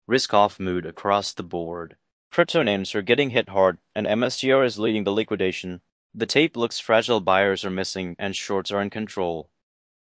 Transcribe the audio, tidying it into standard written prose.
Risk-off mood across the board. Crypto names are getting hit hard, and MSTR is leading the liquidation. The tape looks fragile, buyers are missing, and shorts are in control.